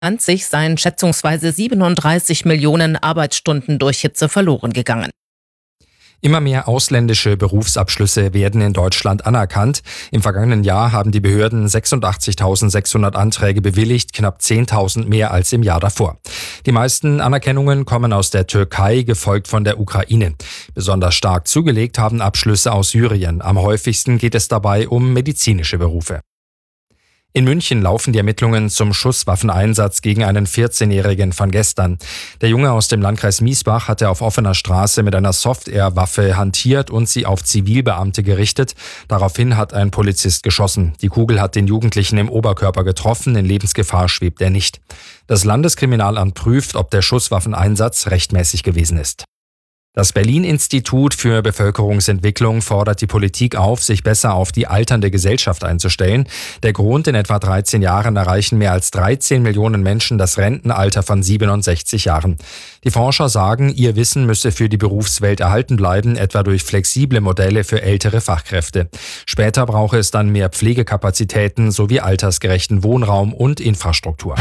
2020 seien schätzungsweise 37 Millionen Arbeitsstunden durch Hitze verloren gegangen. Immer mehr ausländische Berufsabschlüsse werden in Deutschland anerkannt. Im vergangenen Jahr haben die Behörden 86.600 Anträge bewilligt, knapp 10.000 mehr als im Jahr davor. Die meisten Anerkennungen kommen aus der Türkei, gefolgt von der Ukraine. Besonders stark zugelegt haben Abschlüsse aus Syrien. Am häufigsten geht es dabei um medizinische Berufe. In München laufen die Ermittlungen zum Schusswaffeneinsatz gegen einen 14-Jährigen von gestern. Der Junge aus dem Landkreis Miesbach hatte auf offener Straße mit einer Soft-Air-Waffe hantiert und sie auf Zivilbeamte gerichtet. Daraufhin hat ein Polizist geschossen. Die Kugel hat den Jugendlichen im Oberkörper getroffen. In Lebensgefahr schwebt er nicht. Das Landeskriminalamt prüft, ob der Schusswaffeneinsatz rechtmäßig gewesen ist. Das Berlin-Institut für Bevölkerungsentwicklung fordert die Politik auf, sich besser auf die alternde Gesellschaft einzustellen. Der Grund: in etwa 13 Jahren erreichen mehr als 13 Millionen Menschen das Rentenalter von 67 Jahren. Die Forscher sagen, ihr Wissen müsse für die Berufswelt erhalten bleiben, etwa durch flexible Modelle für ältere Fachkräfte. Später brauche es dann mehr Pflegekapazitäten sowie altersgerechten Wohnraum und Infrastruktur.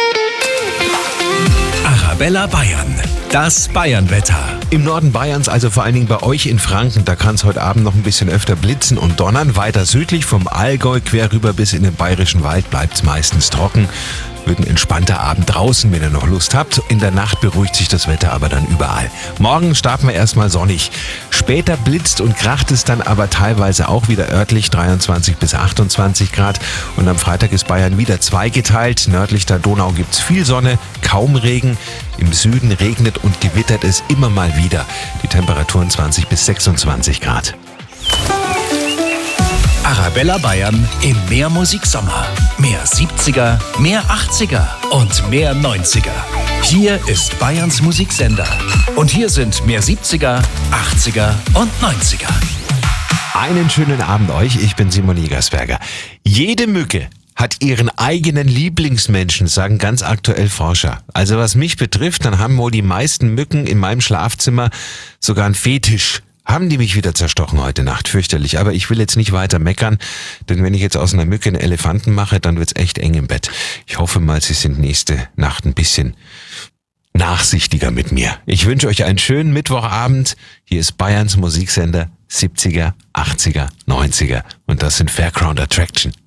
Arabella Bayern, das Bayernwetter. Im Norden Bayerns, also vor allen Dingen bei euch in Franken, da kann es heute Abend noch ein bisschen öfter blitzen und donnern. Weiter südlich vom Allgäu quer rüber bis in den Bayerischen Wald bleibt es meistens trocken. Wird ein entspannter Abend draußen, wenn ihr noch Lust habt. In der Nacht beruhigt sich das Wetter aber dann überall. Morgen starten wir erstmal sonnig. Später blitzt und kracht es dann aber teilweise auch wieder örtlich, 23 bis 28 Grad. Und am Freitag ist Bayern wieder zweigeteilt. Nördlich der Donau gibt's viel Sonne, kaum Regen. Im Süden regnet und gewittert es immer mal wieder. Die Temperaturen 20 bis 26 Grad. Arabella Bayern im Mehr Musik Sommer. Mehr 70er, mehr 80er und mehr 90er. Hier ist Bayerns Musiksender. Und hier sind mehr 70er, 80er und 90er. Einen schönen Abend euch, ich bin Simon Jägersberger. Jede Mücke hat ihren eigenen Lieblingsmenschen, sagen ganz aktuell Forscher. Also was mich betrifft, dann haben wohl die meisten Mücken in meinem Schlafzimmer sogar einen Fetisch. Haben die mich wieder zerstochen heute Nacht, fürchterlich. Aber ich will jetzt nicht weiter meckern, denn wenn ich jetzt aus einer Mücke einen Elefanten mache, dann wird's echt eng im Bett. Ich hoffe mal, Sie sind nächste Nacht ein bisschen nachsichtiger mit mir. Ich wünsche euch einen schönen Mittwochabend. Hier ist Bayerns Musiksender 70er, 80er, 90er und das sind Fairground Attraction.